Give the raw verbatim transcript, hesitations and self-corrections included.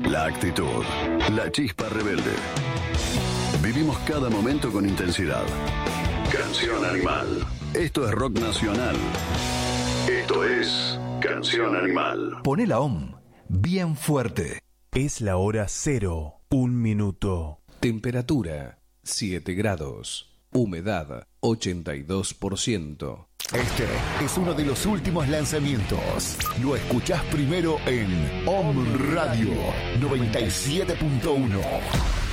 la actitud, la chispa rebelde. Vivimos cada momento con intensidad. Canción Animal. Esto es rock nacional. Esto es Canción Animal. Poné la O M bien fuerte. Es la hora cero, un minuto. Temperatura siete grados. Humedad ochenta y dos por ciento. Este es uno de los últimos lanzamientos. Lo escuchás primero en O M Radio noventa y siete punto uno.